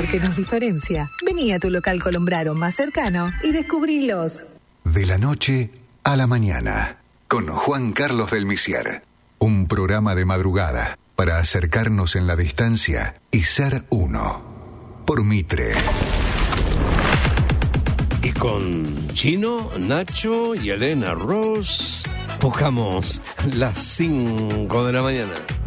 que nos diferencia. Vení a tu local Colombraro más cercano y descubrilos. De la noche a la mañana, con Juan Carlos del Misier. Un programa de madrugada para acercarnos en la distancia y ser uno. Por Mitre. Y con Chino, Nacho y Elena Ross, buscamos las 5 de la mañana.